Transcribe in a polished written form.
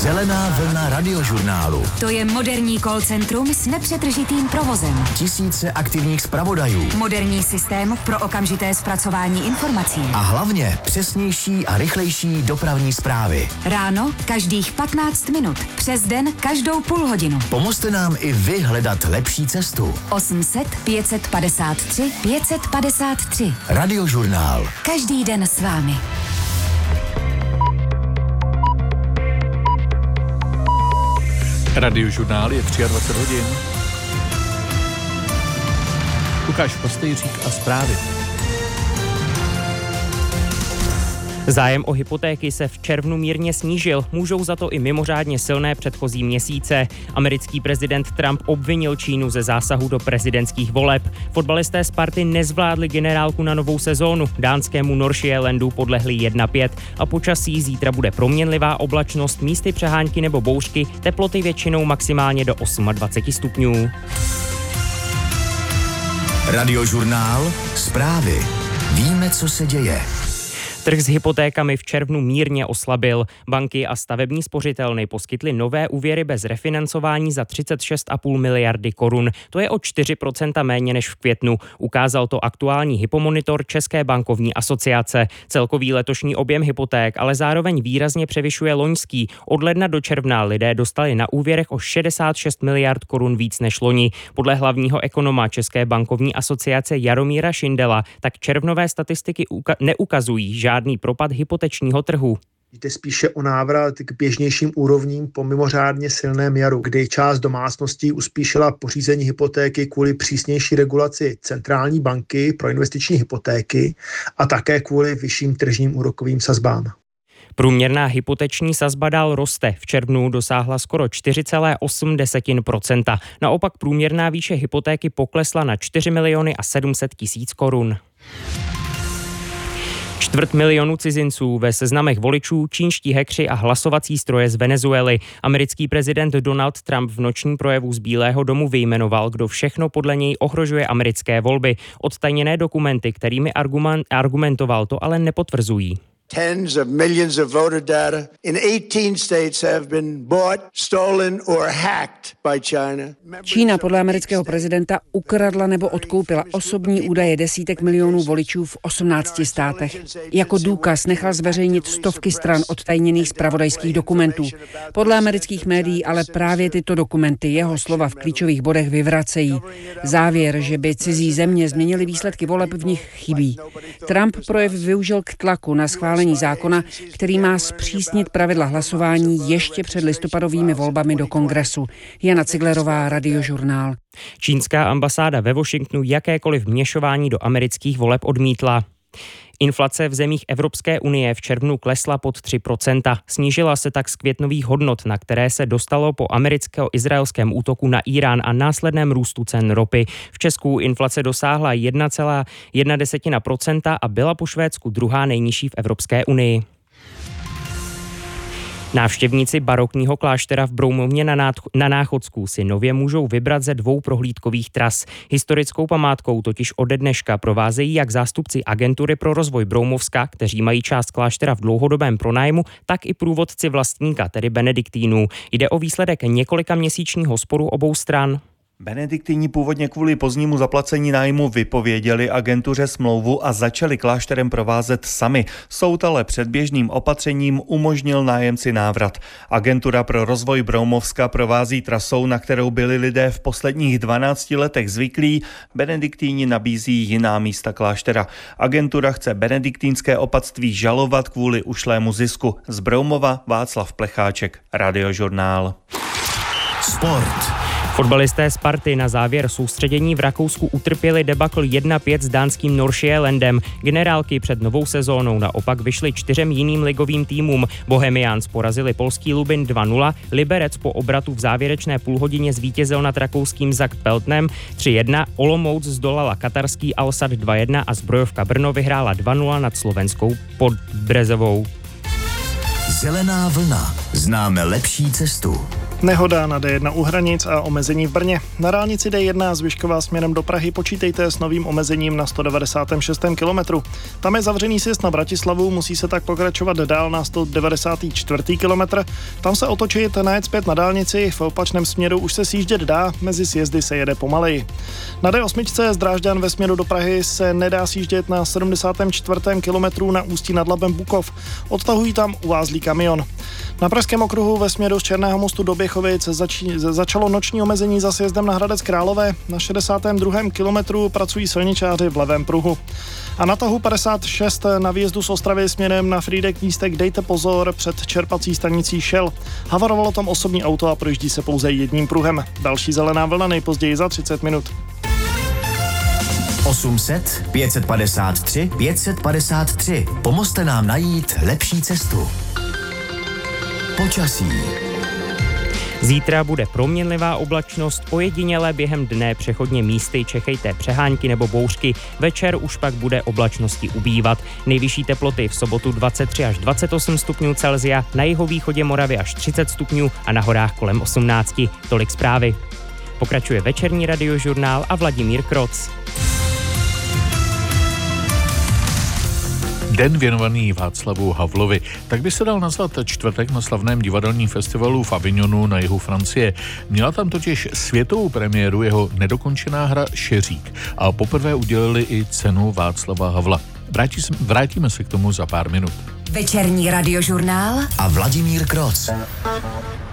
Zelená vlna radiožurnálu. To je moderní call centrum s nepřetržitým provozem. Tisíce aktivních zpravodajů. Moderní systém pro okamžité zpracování informací. A hlavně přesnější a rychlejší dopravní zprávy. Ráno každých 15 minut. Přes den každou půl hodinu. Pomozte nám i vy hledat lepší cestu. 800 553 553. Radiožurnál. Každý den s vámi. Radiožurnál je 23 hodin. Lukáš Kostejřík a zprávy. Zájem o hypotéky se v červnu mírně snížil, můžou za to i mimořádně silné předchozí měsíce. Americký prezident Trump obvinil Čínu ze zásahu do prezidentských voleb. Fotbalisté Sparty nezvládli generálku na novou sezónu. Dánskému Nordsjællandu podlehli 1-5 a počasí zítra bude proměnlivá oblačnost, místy přehánky nebo bouřky, teploty většinou maximálně do 28 stupňů. Radiožurnál. Zprávy. Víme, co se děje. Trh s hypotékami v červnu mírně oslabil. Banky a stavební spořitelny poskytly nové úvěry bez refinancování za 36,5 miliardy korun. To je o 4% méně než v květnu. Ukázal to aktuální hypomonitor České bankovní asociace. Celkový letošní objem hypoték ale zároveň výrazně převyšuje loňský. Od ledna do června lidé dostali na úvěrech o 66 miliard korun víc než loni. Podle hlavního ekonoma České bankovní asociace Jaromíra Šindela tak červnové statistiky neukazují žádný propad hypotečního trhu. Jde spíše o návrat k běžnějším úrovním po mimořádně silném jaru, kdy část domácností uspíšila pořízení hypotéky kvůli přísnější regulaci centrální banky pro investiční hypotéky a také kvůli vyšším tržním úrokovým sazbám. Průměrná hypoteční sazba dál roste. V červnu dosáhla skoro 4,8%. Naopak průměrná výše hypotéky poklesla na 4 miliony a 700 tisíc korun. 250 000 cizinců ve seznamech voličů, čínští hackři a hlasovací stroje z Venezuely. Americký prezident Donald Trump v nočním projevu z Bílého domu vyjmenoval, kdo všechno podle něj ohrožuje americké volby. Odtajněné dokumenty, kterými argumentoval, to ale nepotvrzují. Tens of millions of voter data in 18 states have been bought, stolen or hacked by China. Čína podle amerického prezidenta ukradla nebo odkoupila osobní údaje desítek milionů voličů v 18 státech. Jako důkaz nechal zveřejnit stovky stran odtajněných zpravodajských dokumentů. Podle amerických médií ale právě tyto dokumenty jeho slova v klíčových bodech vyvracejí. Závěr, že by cizí země změnily výsledky voleb, v nich chybí. Trump projev využil k tlaku na schválení zákona, který má zpřísnit pravidla hlasování ještě před listopadovými volbami do Kongresu. Jana Ciglerová, Radiožurnál. Čínská ambasáda ve Washingtonu jakékoliv vměšování do amerických voleb odmítla. Inflace v zemích Evropské unie v červnu klesla pod 3%. Snížila se tak z květnových hodnot, na které se dostalo po americko-izraelském útoku na Irán a následném růstu cen ropy. V Česku inflace dosáhla 1,1% a byla po Švédsku druhá nejnižší v Evropské unii. Návštěvníci barokního kláštera v Broumovně na Náchodsku si nově můžou vybrat ze 2 prohlídkových tras. Historickou památkou totiž ode dneška provázejí jak zástupci Agentury pro rozvoj Broumovska, kteří mají část kláštera v dlouhodobém pronájmu, tak i průvodci vlastníka, tedy benediktínů. Jde o výsledek několika měsíčního sporu obou stran. Benediktíni původně kvůli pozdnímu zaplacení nájmu vypověděli agentuře smlouvu a začali klášterem provázet sami. Soud ale předběžným opatřením umožnil nájemci návrat. Agentura pro rozvoj Broumovska provází trasou, na kterou byli lidé v posledních 12 letech zvyklí. Benediktíni nabízí jiná místa kláštera. Agentura chce benediktínské opatství žalovat kvůli ušlému zisku. Z Broumova Václav Plecháček, Radiožurnál. Sport. Fotbalisté Sparty na závěr soustředění v Rakousku utrpěli debakl 1-5 s dánským Nordsjællandem. Generálky před novou sezónou naopak vyšly 4 jiným ligovým týmům. Bohemians porazili polský Lubin 2-0, Liberec po obratu v závěrečné půlhodině zvítězil nad rakouským Zakt Peltnem 3-1, Olomouc zdolala katarský Al-Sadd 2-1 a Zbrojovka Brno vyhrála 2-0 nad slovenskou Podbrezovou. Zelená vlna. Známe lepší cestu. Nehoda na D1 u hranic a omezení v Brně. Na dálnici D1 Zvyšková směrem do Prahy počítejte s novým omezením na 196. kilometru. Tam je zavřený sjezd na Bratislavu, musí se tak pokračovat dál na 194. kilometr. Tam se otočit, najet zpět na dálnici, v opačném směru už se sjíždět dá, mezi sjezdy se jede pomaleji. Na D8 z Drážďan ve směru do Prahy se nedá sjíždět na 74. kilometru na Ústí nad Labem Bukov. Odtahují tam uvázlý kamion. Na pražském okruhu ve směru z Černého mostu do Běchovic začalo noční omezení za sjezdem na Hradec Králové. Na 62. kilometru pracují silničáři v levém pruhu. A na tahu 56 na výjezdu z Ostravy směrem na Frýdek Místek dejte pozor před čerpací stanicí Shell. Havarovalo tam osobní auto a projíždí se pouze jedním pruhem. Další zelená vlna nejpozději za 30 minut. 800 553 553. Pomozte nám najít lepší cestu. Počasí. Zítra bude proměnlivá oblačnost, ojediněle během dne přechodně místy čekejte přehánky nebo bouřky, večer už pak bude oblačnosti ubývat. Nejvyšší teploty v sobotu 23 až 28 stupňů Celsia, na jihovýchodě Moravy až 30 stupňů a na horách kolem 18. Tolik zprávy. Pokračuje večerní radiožurnál a Vladimír Kroc. Den věnovaný Václavu Havlovi. Tak by se dal nazvat čtvrtek na slavném divadelním festivalu v Avignonu na jihu Francie. Měla tam totiž světovou premiéru jeho nedokončená hra Šeřík a poprvé udělili i cenu Václava Havla. Vrátíme se k tomu za pár minut. Večerní radiožurnál A Vladimír Kroc.